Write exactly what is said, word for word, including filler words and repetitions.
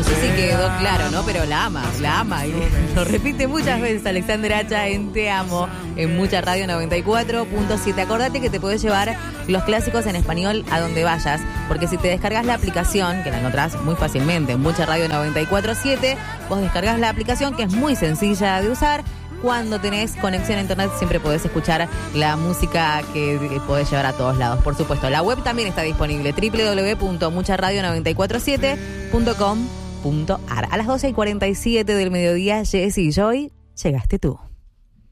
sé si quedó claro, ¿no? Pero la ama, la ama. Y lo repite muchas veces Alexander Hacha en Te Amo, en Mucha Radio noventa y cuatro punto siete. Acordate que te podés llevar los clásicos en español a donde vayas, porque si te descargas la aplicación, que la encontrás muy fácilmente en Mucha Radio noventa y cuatro punto siete, vos descargas la aplicación, que es muy sencilla de usar. Cuando tenés conexión a internet siempre podés escuchar la música que, que podés llevar a todos lados. Por supuesto, la web también está disponible, doble u doble u doble u punto mucha radio noventa y cuatro siete punto com punto a r. A las doce y cuarenta y siete del mediodía, Jessy y Joy, llegaste tú.